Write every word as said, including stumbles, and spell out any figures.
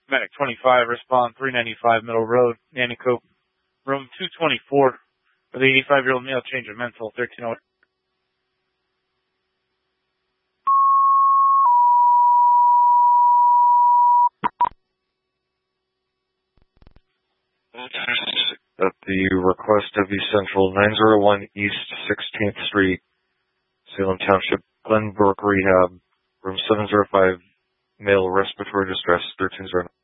Medic twenty-five, respond three ninety-five Middle Road, Nanticoke, room two twenty-four, for the eighty-five-year-old male, change of mental, thirteen oh eight. At the request of East Central, nine oh one East sixteenth Street, Salem Township, Glenbrook Rehab, room seven oh five, male respiratory distress, thirteen oh nine.